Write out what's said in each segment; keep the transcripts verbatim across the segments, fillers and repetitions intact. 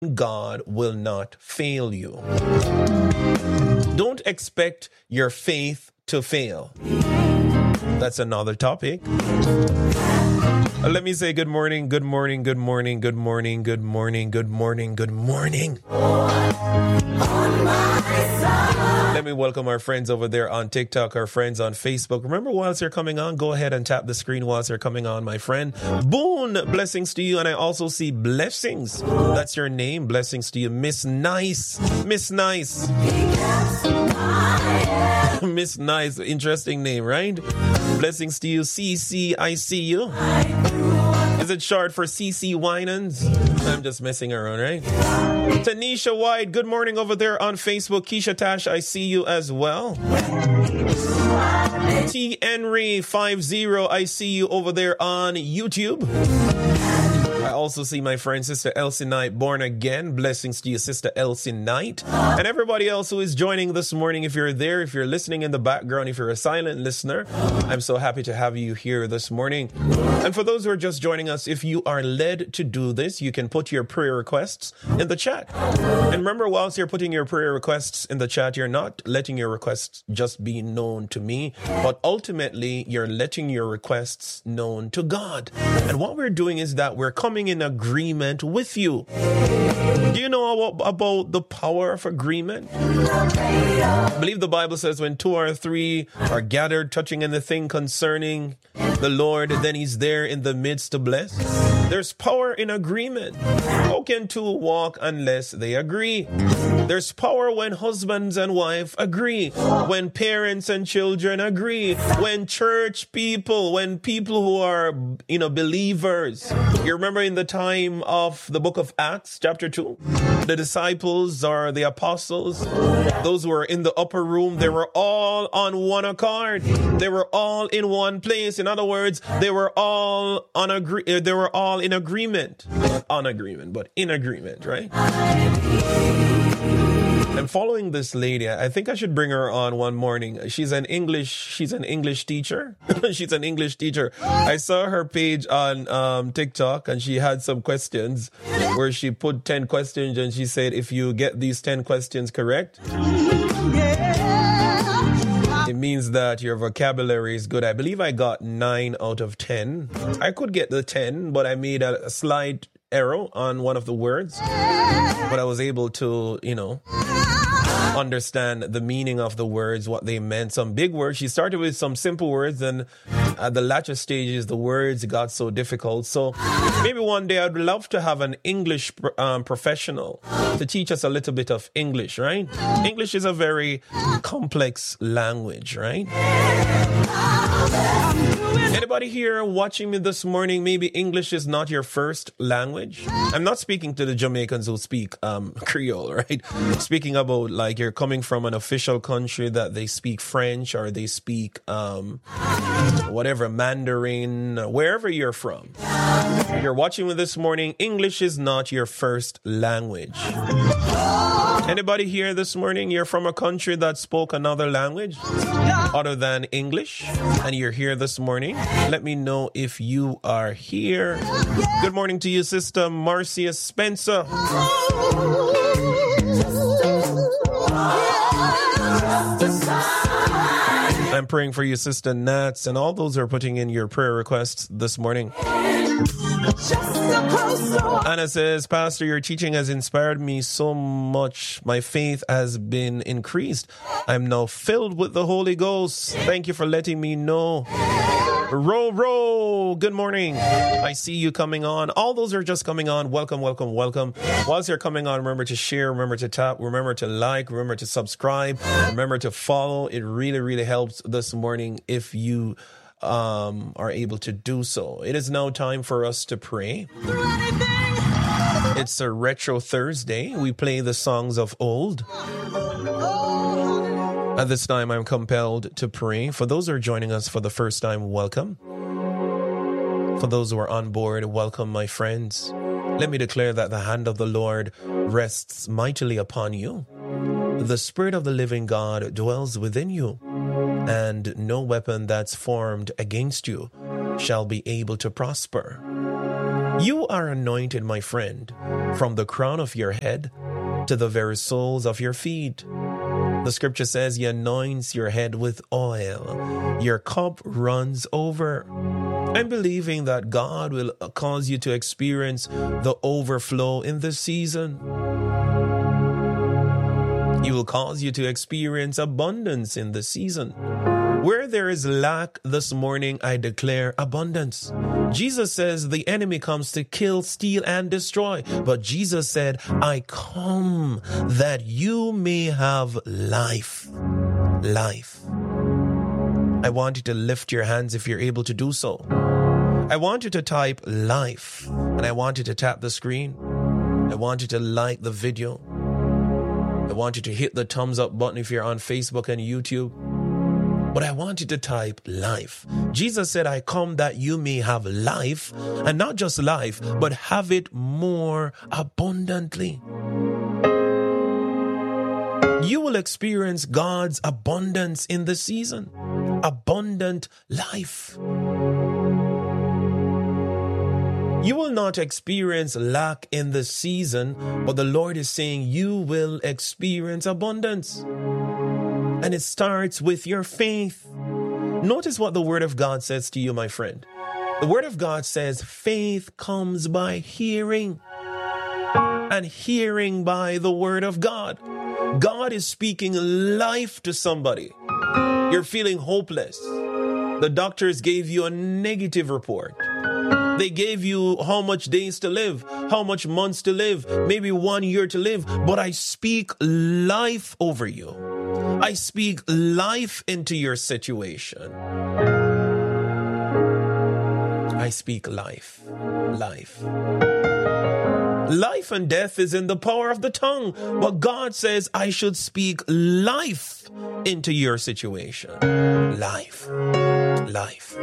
God will not fail you. Don't expect your faith to fail. That's another topic. Uh, let me say good morning, good morning, good morning, good morning, good morning, good morning, good morning. Let me welcome our friends over there on TikTok, our friends on Facebook. Remember, whilst you're coming on, go ahead and tap the screen whilst you're coming on, my friend. Boone, blessings to you. And I also see blessings. That's your name. Blessings to you. Miss Nice. Miss Nice. Miss Nice. Interesting name, right? Blessings to you. C C, I see you. Is it short for C C Winans? I'm just messing around, right? Tanisha White, good morning over there on Facebook. Keisha Tash, I see you as well. T. Henry fifty, I see you over there on YouTube. I also see my friend, Sister Elsie Knight, born again. Blessings to you, Sister Elsie Knight. And everybody else who is joining this morning, if you're there, if you're listening in the background, if you're a silent listener, I'm so happy to have you here this morning. And for those who are just joining us, if you are led to do this, you can put your prayer requests in the chat. And remember, whilst you're putting your prayer requests in the chat, you're not letting your requests just be known to me, but ultimately you're letting your requests known to God. And what we're doing is that we're coming in agreement with you. Do you know about, about the power of agreement? I believe the Bible says when two or three are gathered touching anything concerning the Lord, then he's there in the midst to bless. There's power in agreement. How can two walk unless they agree? There's power when husbands and wife agree, when parents and children agree, when church people, when people who are, you know, believers. You remember in the time of the book of Acts, chapter two, the disciples or the apostles, those who were in the upper room, they were all on one accord. They were all in one place. In other words, they were all on agree. They were all in agreement, not on agreement, but in agreement, right? I'm following this lady. I think I should bring her on one morning. She's an English, she's an English teacher. She's an English teacher. I saw her page on um, TikTok and she had some questions where she put ten questions and she said, if you get these ten questions correct, it means that your vocabulary is good. I believe I got nine out of ten. I could get the ten, but I made a, a slight error on one of the words. But I was able to, you know, understand the meaning of the words, what they meant. Some big words. She started with some simple words, and at the latter stages, the words got so difficult. So maybe one day I'd love to have an English um, professional to teach us a little bit of English, right? English is a very complex language, right? Anybody here watching me this morning, maybe English is not your first language? I'm not speaking to the Jamaicans who speak um, Creole, right? Speaking about like you're coming from an official country that they speak French or they speak um, whatever, Mandarin, wherever you're from. You're watching me this morning, English is not your first language. Anybody here this morning, you're from a country that spoke another language other than English, and you're here this morning? Let me know if you are here. Good morning to you, Sister Marcia Spencer. I'm praying for you, Sister Nats, and all those who are putting in your prayer requests this morning. Anna says, Pastor, your teaching has inspired me so much. My faith has been increased. I'm now filled with the Holy Ghost. Thank you for letting me know. Ro, Ro, good morning. I see you coming on. All those are just coming on. Welcome, welcome, welcome. Whilst you're coming on, remember to share, remember to tap, remember to like, remember to subscribe, remember to follow. It really, really helps this morning if you um, are able to do so. It is now time for us to pray. It's a Retro Thursday. We play the songs of old. At this time, I'm compelled to pray. For those who are joining us for the first time, welcome. For those who are on board, welcome, my friends. Let me declare that the hand of the Lord rests mightily upon you. The Spirit of the living God dwells within you, and no weapon that's formed against you shall be able to prosper. You are anointed, my friend, from the crown of your head to the very soles of your feet. The scripture says he anoints your head with oil. Your cup runs over. I'm believing that God will cause you to experience the overflow in this season. He will cause you to experience abundance in this season. Where there is lack this morning, I declare abundance. Jesus says the enemy comes to kill, steal, and destroy. But Jesus said, I come that you may have life. Life. I want you to lift your hands if you're able to do so. I want you to type life, and I want you to tap the screen. I want you to like the video. I want you to hit the thumbs up button if you're on Facebook and YouTube. But I want you to type life. Jesus said, I come that you may have life, and not just life, but have it more abundantly. You will experience God's abundance in the season. Abundant life. You will not experience lack in the season, but the Lord is saying you will experience abundance. And it starts with your faith. Notice what the Word of God says to you, my friend. The Word of God says faith comes by hearing, and hearing by the Word of God. God is speaking life to somebody. You're feeling hopeless. The doctors gave you a negative report. They gave you how much days to live, how much months to live, maybe one year to live. But I speak life over you. I speak life into your situation. I speak life. Life. Life and death is in the power of the tongue. But God says I should speak life into your situation. Life. Life.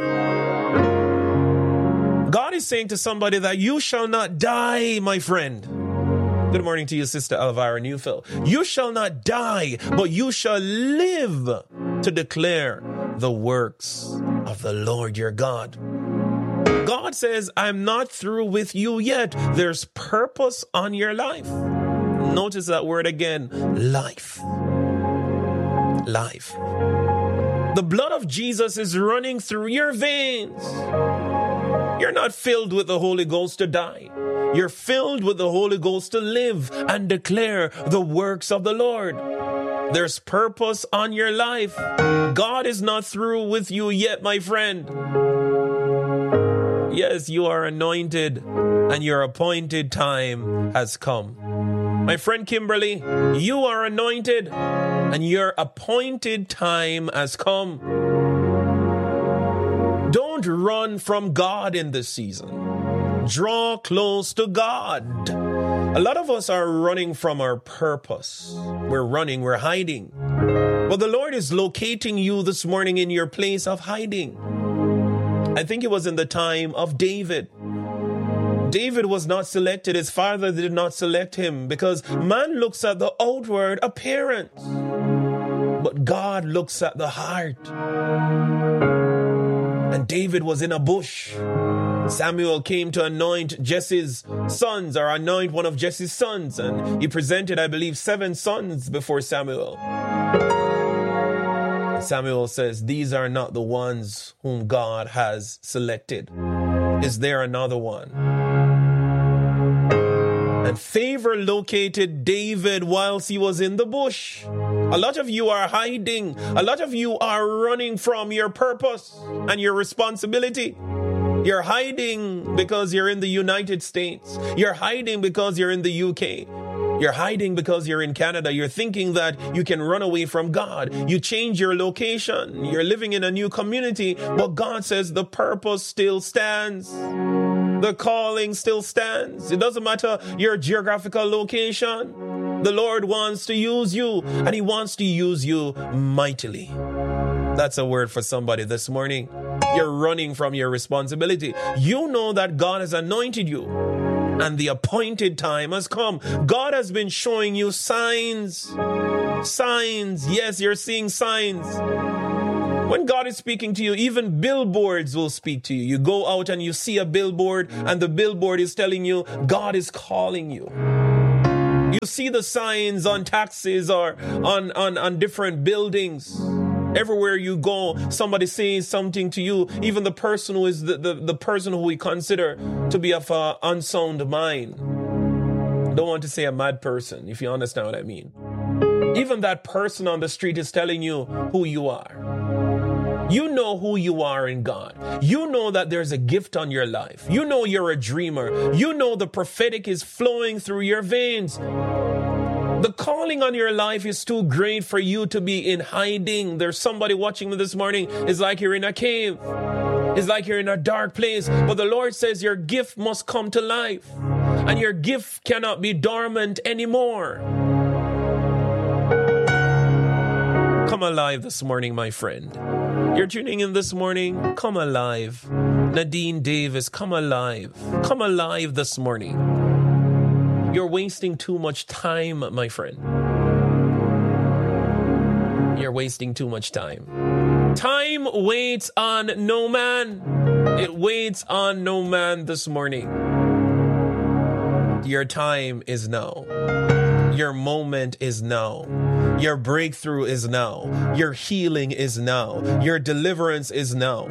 God is saying to somebody that you shall not die, my friend. Good morning to you, Sister Elvira Newfield. You shall not die, but you shall live to declare the works of the Lord your God. God says, I'm not through with you yet. There's purpose on your life. Notice that word again, life. Life. The blood of Jesus is running through your veins. You're not filled with the Holy Ghost to die. You're filled with the Holy Ghost to live and declare the works of the Lord. There's purpose on your life. God is not through with you yet, my friend. Yes, you are anointed and your appointed time has come. My friend Kimberly, you are anointed and your appointed time has come. Don't run from God in this season. Draw close to God. A lot of us are running from our purpose. We're running, we're hiding. But the Lord is locating you this morning in your place of hiding. I think it was in the time of David. David was not selected. His father did not select him because man looks at the outward appearance, but God looks at the heart. And David was in a bush. Samuel came to anoint Jesse's sons, or anoint one of Jesse's sons, and he presented, I believe, seven sons before Samuel. Samuel says, these are not the ones whom God has selected. Is there another one? And favor located David whilst he was in the bush. A lot of you are hiding. A lot of you are running from your purpose and your responsibility. You're hiding because you're in the United States. You're hiding because you're in the U K. You're hiding because you're in Canada. You're thinking that you can run away from God. You change your location. You're living in a new community. But God says the purpose still stands. The calling still stands. It doesn't matter your geographical location. The Lord wants to use you, and He wants to use you mightily. That's a word for somebody this morning. You're running from your responsibility. You know that God has anointed you, and the appointed time has come. God has been showing you signs. Signs. Yes, you're seeing signs. When God is speaking to you, even billboards will speak to you. You go out and you see a billboard, and the billboard is telling you God is calling you. You see the signs on taxis or on, on, on different buildings. Everywhere you go, somebody saying something to you, even the person who is the, the, the person who we consider to be of an unsound mind. I don't want to say a mad person, if you understand what I mean. Even that person on the street is telling you who you are. You know who you are in God. You know that there's a gift on your life. You know you're a dreamer. You know the prophetic is flowing through your veins. The calling on your life is too great for you to be in hiding. There's somebody watching me this morning. It's like you're in a cave. It's like you're in a dark place. But the Lord says your gift must come to life. And your gift cannot be dormant anymore. Come alive this morning, my friend. You're tuning in this morning. Come alive. Nadine Davis, come alive. Come alive this morning. You're wasting too much time, my friend. You're wasting too much time. Time waits on no man. It waits on no man this morning. Your time is now. Your moment is now. Your breakthrough is now. Your healing is now. Your deliverance is now.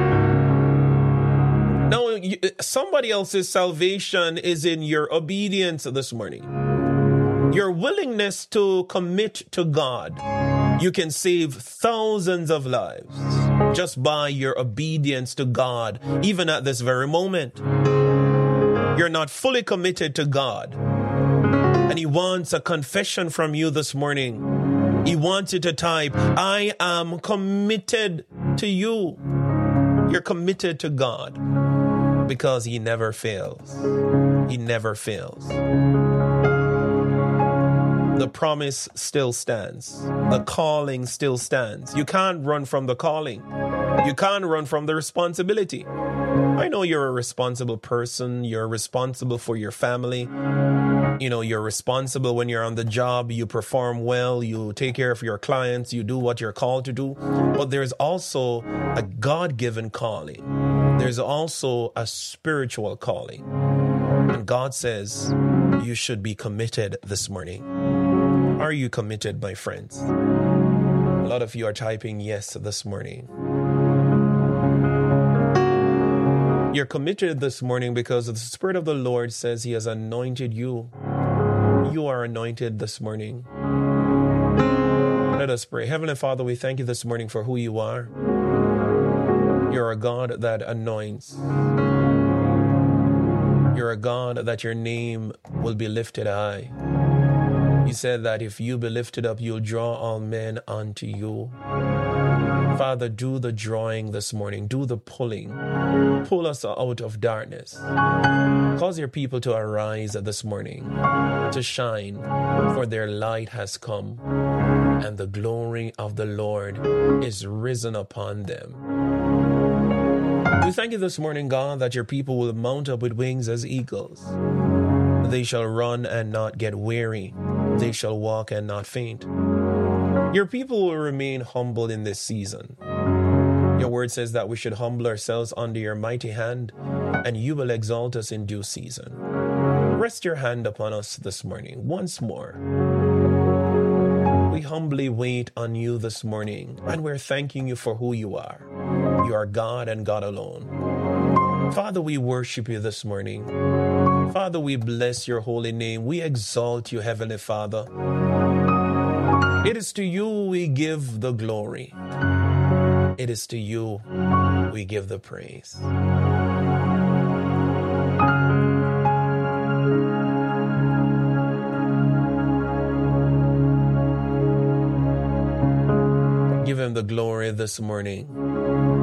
Now, somebody else's salvation is in your obedience this morning. Your willingness to commit to God. You can save thousands of lives just by your obedience to God, even at this very moment. You're not fully committed to God. And He wants a confession from you this morning. He wants you to type, I am committed to you. You're committed to God. Because He never fails. He never fails. The promise still stands. The calling still stands. You can't run from the calling. You can't run from the responsibility. I know you're a responsible person. You're responsible for your family. You know, you're responsible when you're on the job. You perform well. You take care of your clients. You do what you're called to do. But there's also a God-given calling. There's also a spiritual calling. And God says you should be committed this morning. Are you committed, my friends? A lot of you are typing yes this morning. You're committed this morning because the Spirit of the Lord says He has anointed you. You are anointed this morning. Let us pray. Heavenly Father, we thank you this morning for who you are. You're a God that anoints. You're a God that your name will be lifted high. You said that if you be lifted up, you'll draw all men unto you. Father, do the drawing this morning. Do the pulling. Pull us out of darkness. Cause your people to arise this morning, to shine, for their light has come, and the glory of the Lord is risen upon them. We thank you this morning, God, that your people will mount up with wings as eagles. They shall run and not get weary. They shall walk and not faint. Your people will remain humble in this season. Your word says that we should humble ourselves under your mighty hand, and you will exalt us in due season. Rest your hand upon us this morning once more. We humbly wait on you this morning, and we're thanking you for who you are. You are God and God alone. Father, we worship you this morning. Father, we bless your holy name. We exalt you, Heavenly Father. It is to you we give the glory. It is to you we give the praise. Give him the glory this morning.